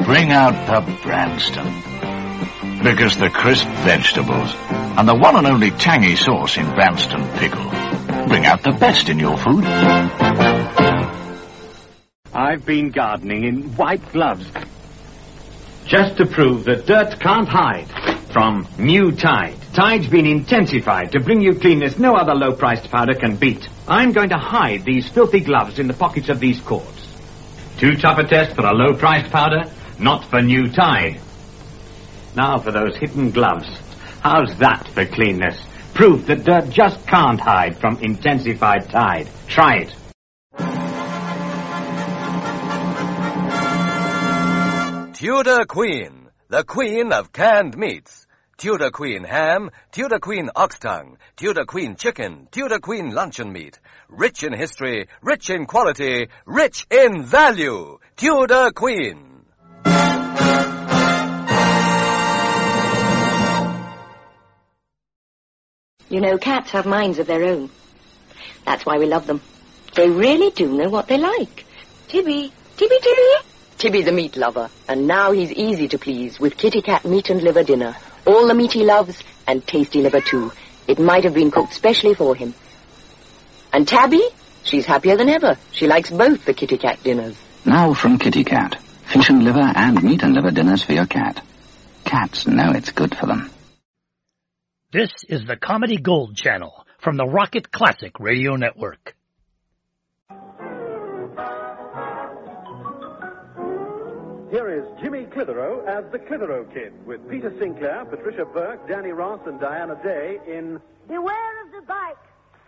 Bring out the Branston. Because the crisp vegetables and the one and only tangy sauce in Branston pickle bring out the best in your food. I've been gardening in white gloves just to prove that dirt can't hide from new Tide. Tide's been intensified to bring you cleanness no other low-priced powder can beat. I'm going to hide these filthy gloves in the pockets of these cords. Too tough a test for a low-priced powder? Not for new Tide. Now for those hidden gloves. How's that for cleanness? Proof that dirt just can't hide from intensified Tide. Try it. Tudor Queen, the queen of canned meats. Tudor Queen ham, Tudor Queen ox tongue, Tudor Queen chicken, Tudor Queen luncheon meat. Rich in history, rich in quality, rich in value. Tudor Queen. You know, cats have minds of their own. That's why we love them. They really do know what they like. Tibby. Tibby's a meat lover, and now he's easy to please with Kitty Cat meat and liver dinner. All the meat he loves, and tasty liver too. It might have been cooked specially for him. And Tabby? She's happier than ever. She likes both the Kitty Cat dinners. Now from Kitty Cat. Fish and liver and meat and liver dinners for your cat. Cats know it's good for them. This is the Comedy Gold Channel from the Rocket Classic Radio Network. Here is Jimmy Clitheroe as the Clitheroe Kid with Peter Sinclair, Patricia Burke, Danny Ross and Diana Day in Beware of the Bike.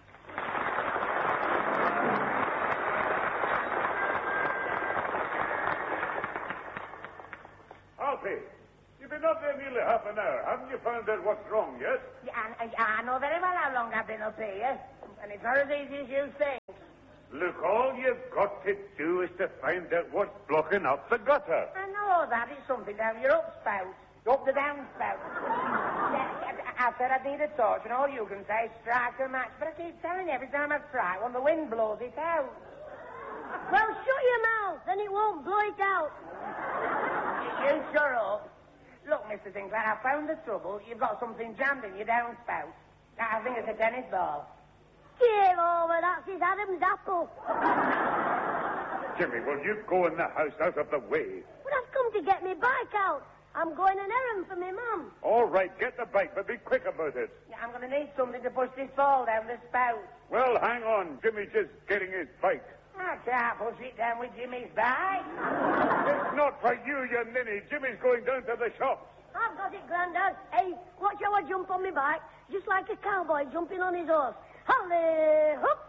Alfie, you've been up there nearly half an hour. Haven't you found out what's wrong yet? Yeah, I know very well how long I've been up here, and it's not as easy as you think. Look, all you've got to do is to find out what's blocking up the gutter. I know that. It's something down your upspout. Up the downspout. I said I'd need a torch, and all you can say is strike a match. But I keep telling you, every time I strike one, the wind blows it out. Well, shut your mouth, then it won't blow it out. You shut up. Look, Mr. Sinclair, I found the trouble. You've got something jammed in your downspout. I think it's a tennis ball. Get over, that's his Adam's apple. Jimmy, will you go in the house out of the way? But I've come to get me bike out. I'm going an errand for my mum. All right, get the bike, but be quick about it. I'm going to need something to push this ball down the spout. Well, hang on. Jimmy's just getting his bike. I can't push it down with Jimmy's bike. It's not for you, you ninny. Jimmy's going down to the shops. I've got it, Grandad. Hey, watch how I jump on my bike, just like a cowboy jumping on his horse. Holly, hoop!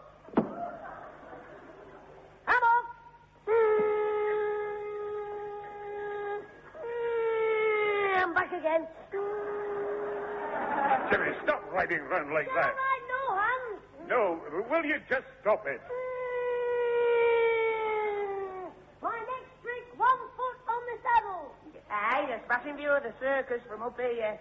I'm off! I'm back again. Jimmy, stop riding round like that. No hands. No, will you just stop it? My next trick, 1 foot on the saddle. Aye, the smashing view of the circus from up here.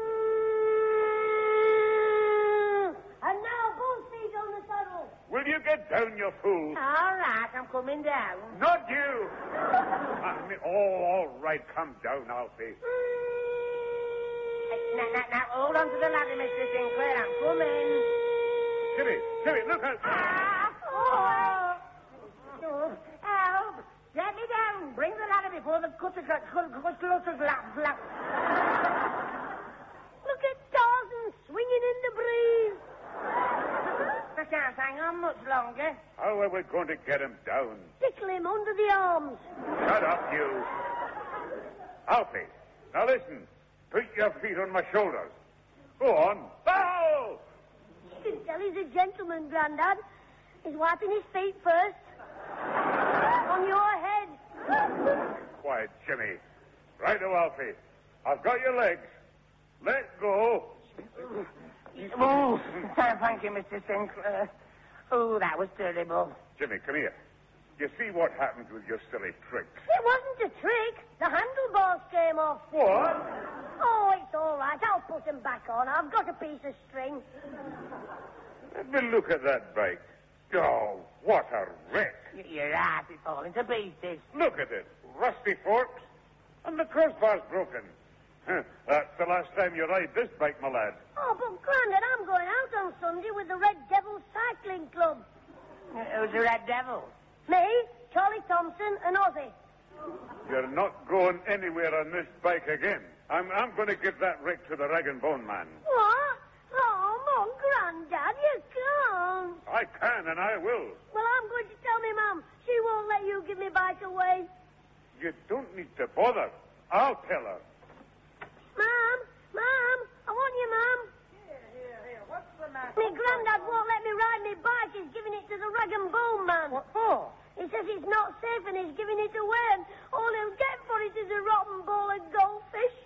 And now both feet on the saddle. Will you get down, you fool? All right, I'm coming down. Not you. All right, come down, Alfie. Now, hold on to the ladder, Mr. Sinclair. I'm coming. Jimmy, look out. Help! Get me down. Bring the ladder before the cutter flap. Look at Tarzan swinging in the breeze. I can't hang on much longer. How are we going to get him down? Tickle him under the arms. Shut up, you. Alfie, now listen. Put your feet on my shoulders. Go on. Bow! You can tell he's a gentleman, Grandad. He's wiping his feet first. On your head. Quiet, Jimmy. Righto, Alfie. I've got your legs. Let go. Oh, thank you, Mr. Sinclair. Oh, that was terrible. Jimmy, come here. You see what happened with your silly trick? It wasn't a trick. The handlebars came off. What? Oh, it's all right. I'll put them back on. I've got a piece of string. Let me look at that bike. Oh, what a wreck. You're right. It's falling to pieces. Look at it. Rusty forks, And the crossbar's broken. That's the last time you ride this bike, my lad. Oh, but Grandad, I'm going out on Sunday with the Red Devil Cycling Club. Who's the Red Devil? Me, Charlie Thompson, and Ozzy. You're not going anywhere on this bike again. I'm going to give that wreck to the Rag and Bone Man. What? Oh, Grandad, you can't. I can, and I will. Well, I'm going to tell me Mum. She won't let you give me bike away. You don't need to bother. I'll tell her. Mum, I want you, Mum. Here. What's the matter? Me Grandad won't let me ride me bike. He's giving it to the Rag and Bone Man. What for? He says it's not safe and he's giving it away, and all he'll get for it is a rotten bowl of goldfish.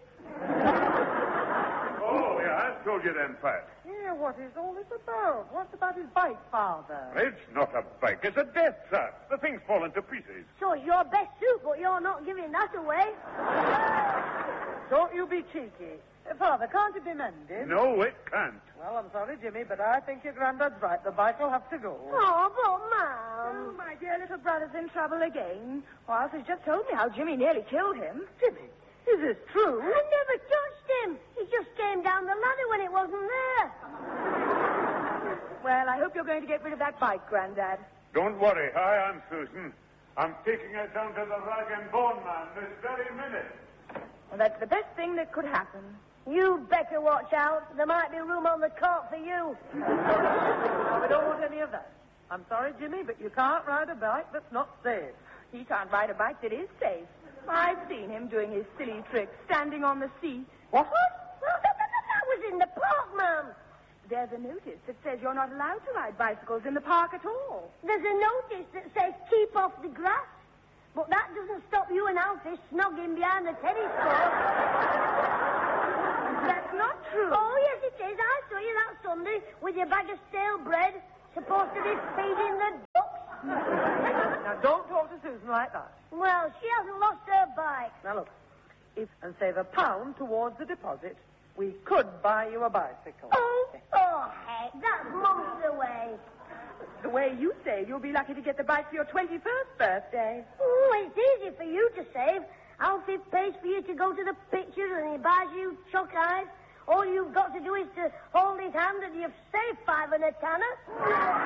Oh, yeah, I told you then, Pat. Yeah, what is all this about? What's about his bike, Father? It's not a bike. It's a death trap. The thing's fallen to pieces. So it's your best suit, but you're not giving that away. Don't you be cheeky. Father, can't it be mended? No, it can't. Well, I'm sorry, Jimmy, but I think your granddad's right. The bike will have to go. Oh, but Mum. Oh, my dear little brother's in trouble again. Well, he's just told me how Jimmy nearly killed him. Jimmy, is this true? I never touched him. He just came down the ladder when it wasn't there. Well, I hope you're going to get rid of that bike, Grandad. Don't worry. Hi, I'm Susan. I'm taking her down to the Rag and Bone Man this very minute. Well, that's the best thing that could happen. You better watch out. There might be room on the cart for you. No, we don't want any of that. I'm sorry, Jimmy, but you can't ride a bike that's not safe. He can't ride a bike that is safe. I've seen him doing his silly tricks, standing on the seat. What? Well, that was in the park, Mum. There's a notice that says you're not allowed to ride bicycles in the park at all. There's a notice that says keep off the grass. But that doesn't stop you and Alfie snogging behind the tennis court. That's not true. Oh, yes, it is. I saw you that Sunday with your bag of stale bread, supposed to be feeding the ducks. Now, don't talk to Susan like that. Well, she hasn't lost her bike. Now, look, and save £1 towards the deposit, we could buy you a bicycle. Oh, heck, that's months away. The way you say, you'll be lucky to get the bike for your 21st birthday. Oh, it's easy for you to save. Alfie pays for you to go to the pictures and he buys you chalk eyes. All you've got to do is to hold his hand and you've saved 5 and a tanner.